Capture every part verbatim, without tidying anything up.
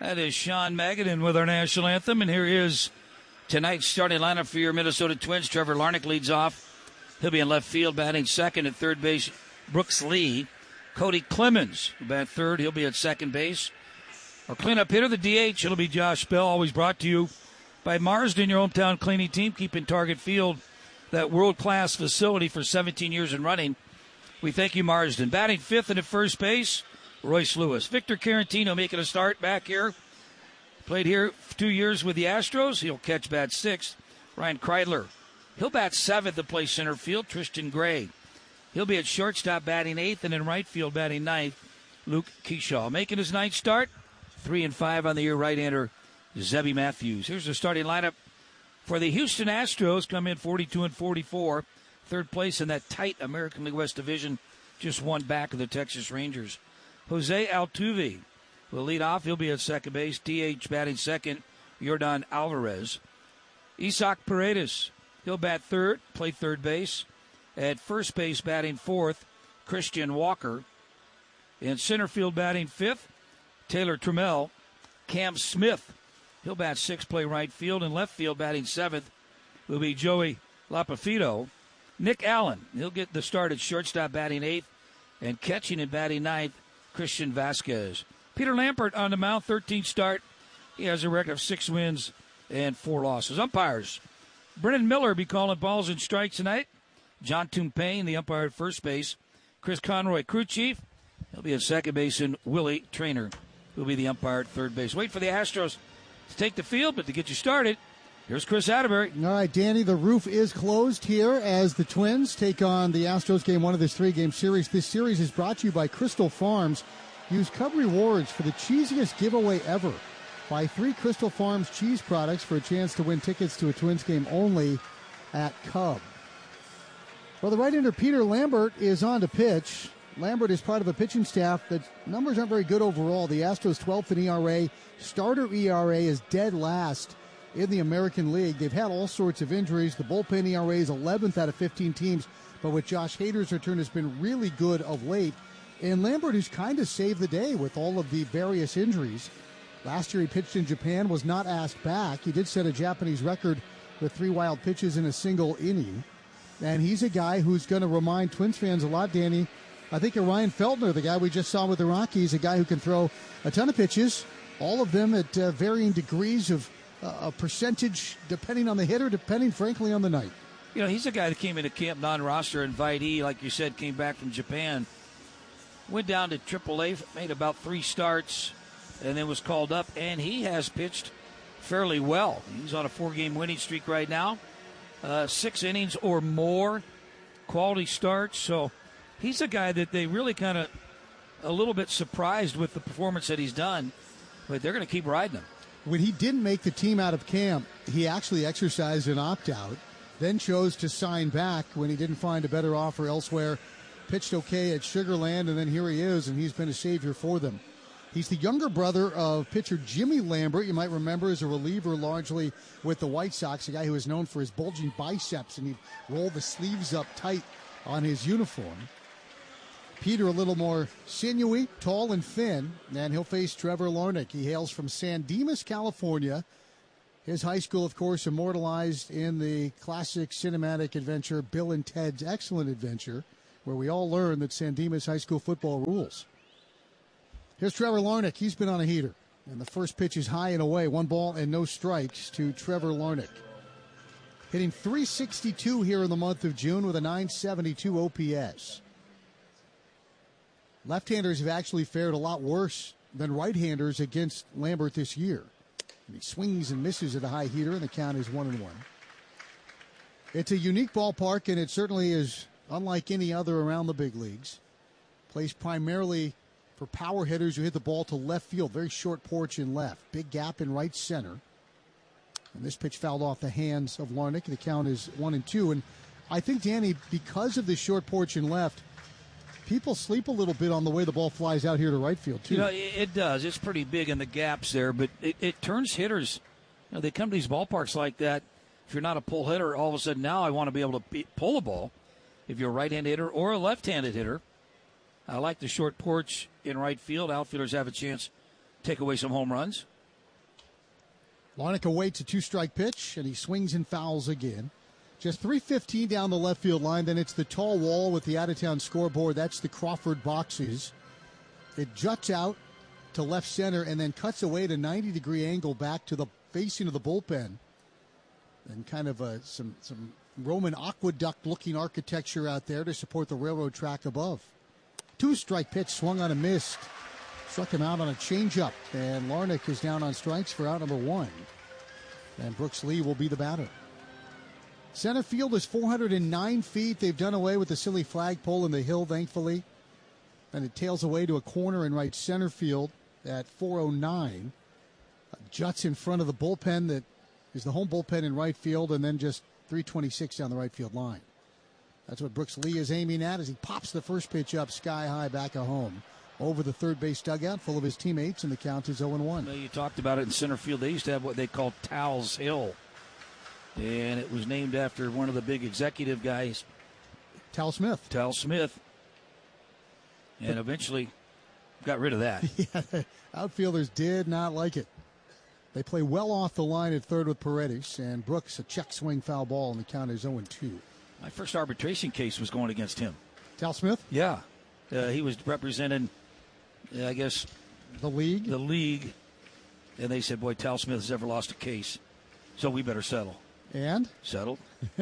That is Sean Magadan with our national anthem, and here is tonight's starting lineup for your Minnesota Twins. Trevor Larnach leads off. He'll be in left field, batting second. At third base, Brooks Lee. Cody Clemens will bat third. He'll be at second base. Our cleanup hitter, the D H, it'll be Josh Bell. Always brought to you by Marsden, your hometown cleaning team, keeping Target Field that world-class facility for seventeen years and running. We thank you, Marsden. Batting fifth and at first base, Royce Lewis. Victor Carantino making a start back here. Played here two years with the Astros. He'll catch bat sixth. Ryan Kreidler. He'll bat seventh to play center field. Tristan Gray. He'll be at shortstop batting eighth, and in right field batting ninth, Luke Keyshaw. Making his ninth start, three and five on the year, right-hander Zebby Matthews. Here's the starting lineup for the Houston Astros. Come in forty-two and forty-four. Third place in that tight American League West division, just one back of the Texas Rangers. Jose Altuve will lead off. He'll be at second base. D H batting second, Yordan Alvarez. Isaac Paredes, he'll bat third, play third base. At first base batting fourth, Christian Walker. In center field batting fifth, Taylor Trammell. Cam Smith, he'll bat sixth, play right field. In left field batting seventh will be Joey Lapafito. Nick Allen, he'll get the start at shortstop batting eighth. And catching and batting ninth, Christian Vasquez. Peter Lampert on the mound, thirteenth start. He has a record of six wins and four losses. Umpires, Brennan Miller be calling balls and strikes tonight. John Tumpane, the umpire at first base. Chris Conroy, crew chief. He'll be at second base, and Willie Trainer will be the umpire at third base. Wait for the Astros to take the field, but to get you started, here's Chris Atterbury. All right, Danny, the roof is closed here as the Twins take on the Astros game one of this three-game series. This series is brought to you by Crystal Farms. Use Cub Rewards for the cheesiest giveaway ever. Buy three Crystal Farms cheese products for a chance to win tickets to a Twins game only at Cub. Well, the right-hander Peter Lambert is on to pitch. Lambert is part of a pitching staff that numbers aren't very good overall. The Astros twelfth in E R A. Starter E R A is dead last in the American League. They've had all sorts of injuries. The bullpen E R A is eleventh out of fifteen teams, but with Josh Hader's return has been really good of late. And Lambert has kind of saved the day with all of the various injuries. Last year he pitched in Japan, was not asked back. He did set a Japanese record with three wild pitches in a single inning. And he's a guy who's going to remind Twins fans a lot, Danny. I think of Ryan Feltner, the guy we just saw with the Rockies, a guy who can throw a ton of pitches, all of them at uh, varying degrees of uh, a percentage, depending on the hitter, depending, frankly, on the night. You know, he's a guy that came into camp non-roster, invitee, like you said, came back from Japan. Went down to triple A, made about three starts, and then was called up, and he has pitched fairly well. He's on a four-game winning streak right now. Uh, six innings or more, quality starts. So he's a guy that they really kind of a little bit surprised with the performance that he's done, but they're going to keep riding him. When he didn't make the team out of camp, he actually exercised an opt-out, then chose to sign back when he didn't find a better offer elsewhere, pitched okay at Sugar Land, and then here he is, and he's been a savior for them. He's the younger brother of pitcher Jimmy Lambert. You might remember as a reliever largely with the White Sox, a guy who is known for his bulging biceps, and he'd roll the sleeves up tight on his uniform. Peter a little more sinewy, tall and thin, and he'll face Trevor Larnach. He hails from San Dimas, California. His high school, of course, immortalized in the classic cinematic adventure Bill and Ted's Excellent Adventure, where we all learn that San Dimas high school football rules. Here's Trevor Larnach. He's been on a heater. And the first pitch is high and away. One ball and no strikes to Trevor Larnach. Hitting three sixty-two here in the month of June with a nine seventy-two O P S. Left-handers have actually fared a lot worse than right-handers against Lambert this year. And he swings and misses at a high heater, and the count is one and one. It's a unique ballpark, and it certainly is unlike any other around the big leagues. Plays primarily for power hitters who hit the ball to left field. Very short porch in left. Big gap in right center. And this pitch fouled off the hands of Larnach. The count is one and two. And I think, Danny, because of the short porch in left, people sleep a little bit on the way the ball flies out here to right field, too. You know, it does. It's pretty big in the gaps there, but it, it turns hitters. You know, they come to these ballparks like that. If you're not a pull hitter, all of a sudden now I want to be able to be, pull a ball. If you're a right-handed hitter or a left-handed hitter, I like the short porch in right field. Outfielders have a chance to take away some home runs. Larnach awaits a two-strike pitch, and he swings and fouls again. Just three fifteen down the left field line. Then it's the tall wall with the out-of-town scoreboard. That's the Crawford boxes. It juts out to left center and then cuts away at a ninety-degree angle back to the facing of the bullpen. And kind of a, some, some Roman aqueduct-looking architecture out there to support the railroad track above. Two-strike pitch swung on a missed. Struck him out on a changeup. And Larnach is down on strikes for out number one. And Brooks Lee will be the batter. Center field is four hundred nine feet. They've done away with the silly flagpole in the hill, thankfully. And it tails away to a corner in right center field at four oh nine. Juts in front of the bullpen that is the home bullpen in right field, and then just three twenty-six down the right field line. That's what Brooks Lee is aiming at as he pops the first pitch up sky high back at home. Over the third base dugout, full of his teammates, and the count is oh and one. Well, you talked about it in center field. They used to have what they called Towels Hill. And it was named after one of the big executive guys. Tal Smith. Tal Smith. And but, eventually got rid of that. Yeah, outfielders did not like it. They play well off the line at third with Paredes, and Brooks, a check swing foul ball, and the count is oh and two. My first arbitration case was going against him. Tal Smith? Yeah. Uh, he was representing, uh, I guess, the league. The league. And they said, boy, Tal Smith has never lost a case, so we better settle. And? Settled.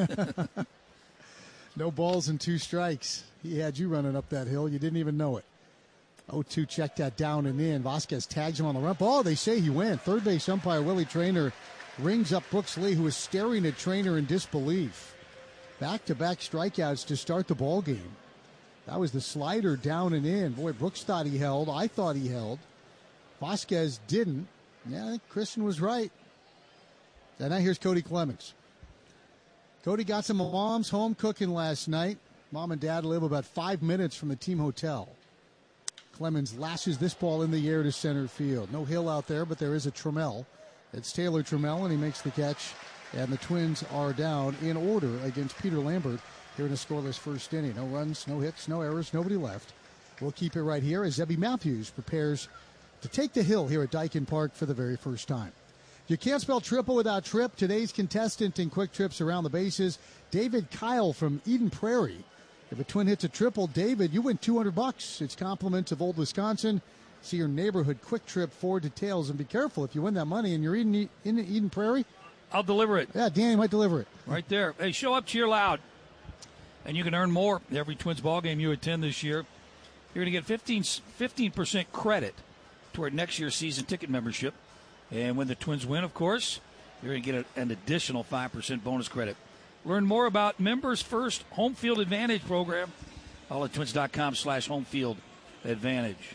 No balls and two strikes. He had you running up that hill. You didn't even know it. oh two checked that down and in. Vasquez tags him on the run. Oh, they say he went. Third base umpire Willie Traynor rings up Brooks Lee, who is staring at Traynor in disbelief. Back-to-back strikeouts to start the ball game. That was the slider down and in. Boy, Brooks thought he held. I thought he held. Vasquez didn't. Yeah, I think Kristen was right. And now here's Cody Clemens. Cody got some mom's home cooking last night. Mom and Dad live about five minutes from the team hotel. Clemens lashes this ball in the air to center field. No hill out there, but there is a Trammell. It's Taylor Trammell, and he makes the catch. And the Twins are down in order against Peter Lambert here in a scoreless first inning. No runs, no hits, no errors, nobody left. We'll keep it right here as Zebby Matthews prepares to take the hill here at Daikin Park for the very first time. You can't spell triple without Trip. Today's contestant in quick trips around the bases, David Kyle from Eden Prairie. If a Twin hits a triple, David, you win two hundred bucks. It's compliments of Old Wisconsin. See your neighborhood quick trip for details, and be careful if you win that money and you're in, in Eden Prairie. I'll deliver it. Yeah, Danny might deliver it. Right there. Hey, show up, cheer loud. And you can earn more every Twins ball game you attend this year. You're going to get fifteen, fifteen percent credit toward next year's season ticket membership. And when the Twins win, of course, you're going to get an additional five percent bonus credit. Learn more about Members First Home Field Advantage program. All at twins.com slash home field advantage.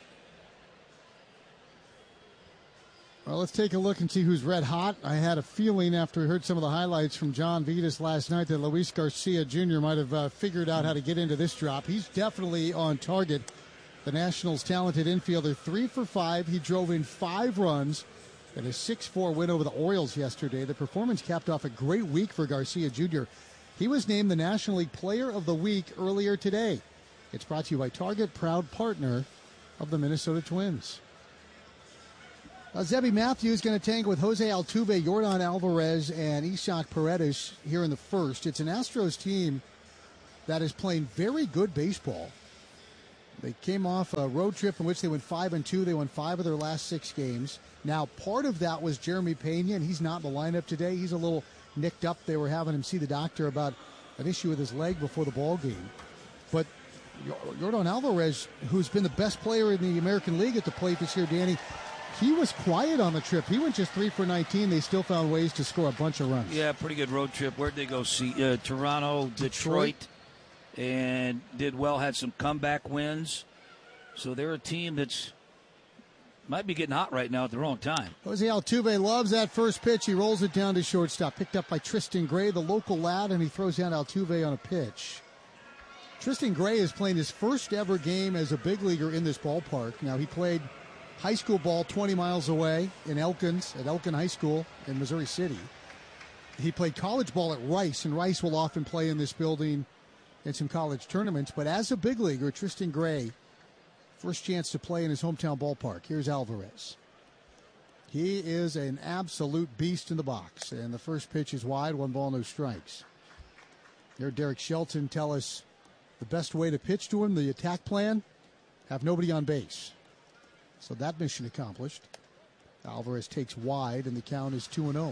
Well, let's take a look and see who's red hot. I had a feeling after we heard some of the highlights from John Vitas last night that Luis Garcia Junior might have uh, figured out how to get into this drop. He's definitely on target. The Nationals' talented infielder, three for five. He drove in five runs and a six four win over the Orioles yesterday. The performance capped off a great week for Garcia Junior He was named the National League Player of the Week earlier today. It's brought to you by Target, proud partner of the Minnesota Twins. Uh, Zebby Matthews is going to tangle with Jose Altuve, Yordan Alvarez, and Isaac Paredes here in the first. It's an Astros team that is playing very good baseball. They came off a road trip in which they went five and two. They won five of their last six games. Now, part of that was Jeremy Pena, and he's not in the lineup today. He's a little nicked up. They were having him see the doctor about an issue with his leg before the ball game. But Yordan Alvarez, who's been the best player in the American League at the plate this year, Danny, he was quiet on the trip. He went just three for nineteen. They still found ways to score a bunch of runs. Yeah, pretty good road trip. Where'd they go? See uh, Toronto, Detroit, Detroit, and did well. Had some comeback wins. So they're a team that's might be getting hot right now at the wrong time. Jose Altuve loves that first pitch. He rolls it down to shortstop. Picked up by Tristan Gray, the local lad, and he throws down Altuve on a pitch. Tristan Gray is playing his first ever game as a big leaguer in this ballpark. Now, he played high school ball twenty miles away in Elkins, at Elkin High School in Missouri City. He played college ball at Rice, and Rice will often play in this building in some college tournaments. But as a big leaguer, Tristan Gray, first chance to play in his hometown ballpark. Here's Alvarez. He is an absolute beast in the box. And the first pitch is wide, one ball, no strikes. There, Derek Shelton tell us the best way to pitch to him, the attack plan, have nobody on base. So that mission accomplished. Alvarez takes wide, and the count is two and oh.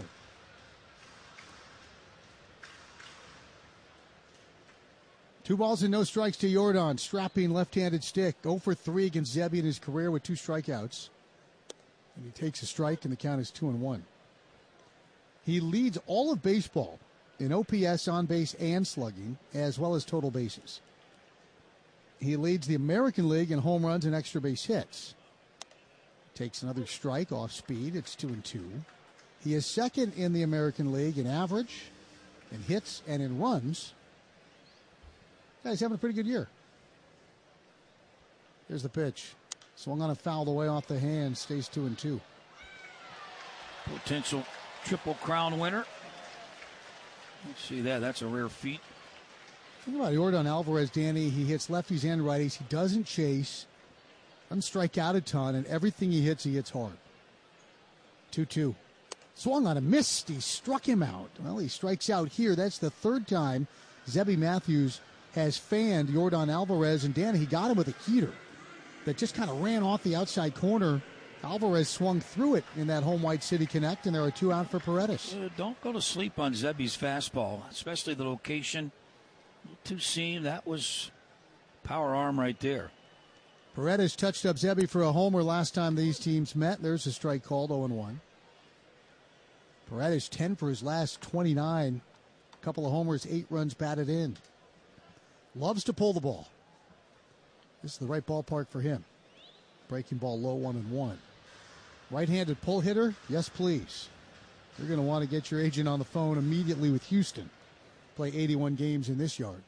Two balls and no strikes to Jordan. Strapping left-handed stick. oh for three against Zebby in his career with two strikeouts. And he takes a strike, and the count is two and one. He leads all of baseball in O P S, on base, and slugging, as well as total bases. He leads the American League in home runs and extra base hits. Takes another strike off speed. It's two and two. He is second in the American League in average, in hits, and in runs. Guy's having a pretty good year. Here's the pitch. Swung on a foul away off the hand. Stays two and two. Potential Triple Crown winner. Let's see that. That's a rare feat. Think about Jordan Alvarez, Danny. He hits lefties and righties. He doesn't chase. Doesn't strike out a ton. And everything he hits, he hits hard. two two. Swung on a missed. He struck him out. Well, he strikes out here. That's the third time Zebby Matthews has fanned Jordan Alvarez. And Danny, he got him with a heater that just kind of ran off the outside corner. Alvarez swung through it in that home White City Connect, and there are two out for Paredes. Uh, don't go to sleep on Zebby's fastball, especially the location. Two seam, that was power arm right there. Paredes touched up Zebby for a homer last time these teams met. There's a strike called, oh and one. Paredes ten for his last twenty-nine. A couple of homers, eight runs batted in. Loves to pull the ball. This is the right ballpark for him. Breaking ball low, one and one. Right-handed pull hitter? Yes, please. You're going to want to get your agent on the phone immediately with Houston. Play eighty-one games in this yard.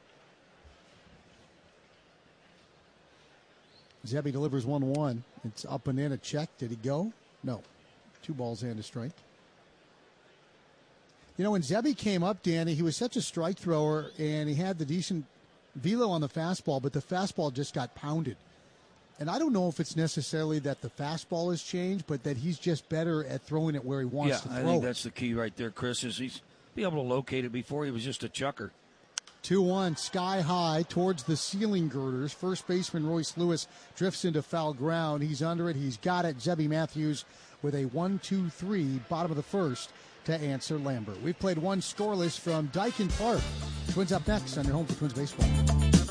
Zebby delivers one one. It's up and in, a check. Did he go? No. Two balls and a strike. You know, when Zebby came up, Danny, he was such a strike thrower, and he had the decent velo on the fastball, but the fastball just got pounded. And I don't know if it's necessarily that the fastball has changed, but that he's just better at throwing it where he wants yeah, to throw it. I think that's the key right there, Chris, is he's be able to locate it before he was just a chucker. two one, sky high towards the ceiling girders. First baseman Royce Lewis drifts into foul ground. He's under it. He's got it. Zebby Matthews with a one two three, bottom of the first, to answer Lambert. We've played one scoreless from Daikin Park. Twins up next on your home for Twins baseball.